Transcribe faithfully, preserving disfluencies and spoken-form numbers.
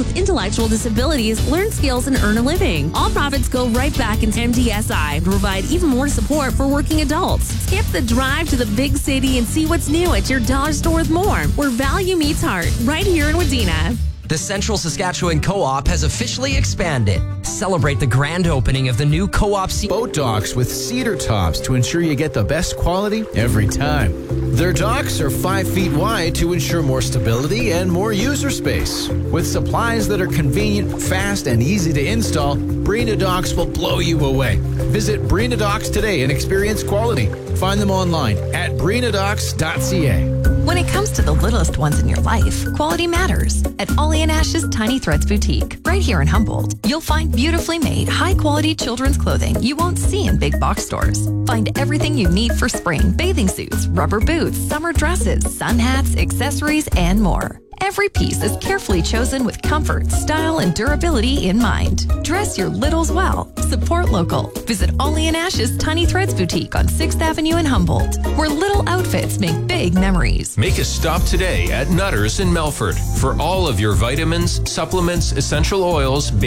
with intellectual disabilities learn skills and earn a living. All profits go right back into M D S I to provide even more support for working adults. Skip the drive to the big city and see what's new at your dollar store with more, where value meets heart, right here in Wadena. The Central Saskatchewan Co-op has officially expanded. Celebrate the grand opening of the new Co-op C- boat docks with cedar tops to ensure you get the best quality every time. Their docks are five feet wide to ensure more stability and more user space. With supplies that are convenient, fast, and easy to install, Breena Docks will blow you away. Visit Breena Docks today and experience quality. Find them online at breena docks dot c a. When it comes to the littlest ones in your life, quality matters. At Ollie and Ash's Tiny Threads Boutique, right here in Humboldt, you'll find beautifully made, high-quality children's clothing you won't see in big box stores. Find everything you need for spring: bathing suits, rubber boots, summer dresses, sun hats, accessories, and more. Every piece is carefully chosen with comfort, style, and durability in mind. Dress your littles well. Support local. Visit Ollie and Ash's Tiny Threads Boutique on sixth Avenue in Humboldt, where little outfits make big memories. Make a stop today at Nutters in Melford for all of your vitamins, supplements, essential oils,